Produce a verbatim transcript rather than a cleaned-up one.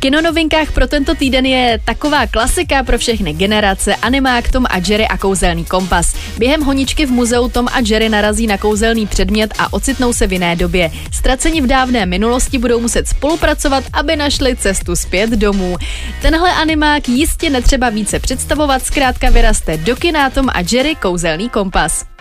Kinonovinkách pro tento týden je taková klasika pro všechny generace, animák Tom a Jerry a kouzelný kompas. Během honičky v muzeu Tom a Jerry narazí na kouzelný předmět a ocitnou se v jiné době. Ztraceni v dávné minulosti budou muset spolupracovat, aby našli cestu zpět domů. Tenhle animák jistě netřeba více představovat, zkrátka vyraste do kina Tom a Jerry kouzelný kompas.